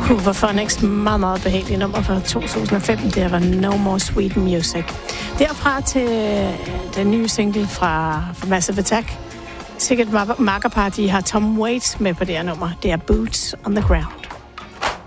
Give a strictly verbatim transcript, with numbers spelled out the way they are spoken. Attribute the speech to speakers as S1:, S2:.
S1: Hoover Phonics, meget, meget behageligt nummer fra to tusind og fem. Det var No More Sweet Music. Derfra til den nye single fra, fra Massive Attack. Sikkert makkerpar, de har Tom Waits med på det her nummer. Det er Boots on the Ground.